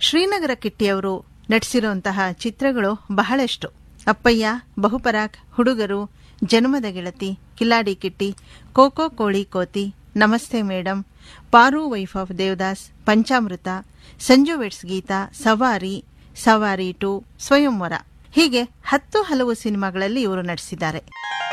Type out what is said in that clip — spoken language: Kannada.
ಶ್ರೀನಗರ ಕಿಟ್ಟಿಯವರು ನಟಿಸಿರುವಂತಹ ಚಿತ್ರಗಳು ಬಹಳಷ್ಟು. ಅಪ್ಪಯ್ಯ, ಬಹುಪರಾಕ್, ಹುಡುಗರು, ಜನ್ಮದ ಗೆಳತಿ, ಕಿಲಾಡಿ ಕಿಟ್ಟಿ, ಕೋಕೋ ಕೋಳಿ ಕೋತಿ, ನಮಸ್ತೆ ಮೇಡಂ, ಪಾರು ವೈಫ್ ಆಫ್ ದೇವದಾಸ್, ಪಂಚಾಮೃತ, ಸಂಜು ವೆಟ್ಸ್ ಗೀತಾ, ಸವಾರಿ, ಸವಾರಿ 2, ಸ್ವಯಂವರ ಹೀಗೆ 10 ಹಲವು ಸಿನಿಮಾಗಳಲ್ಲಿ ಇವರು ನಟಿಸಿದ್ದಾರೆ.